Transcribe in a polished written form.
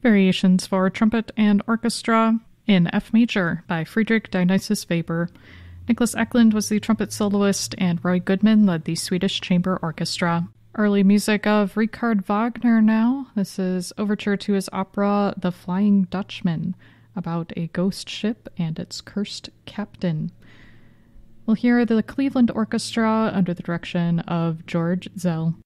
Variations for Trumpet and Orchestra in F major by Friedrich Dionysius Weber. Nicholas Eklund was the trumpet soloist, and Roy Goodman led the Swedish Chamber Orchestra. Early music of Richard Wagner now. This is overture to his opera The Flying Dutchman, about a ghost ship and its cursed captain. We'll hear the Cleveland Orchestra under the direction of George Zell.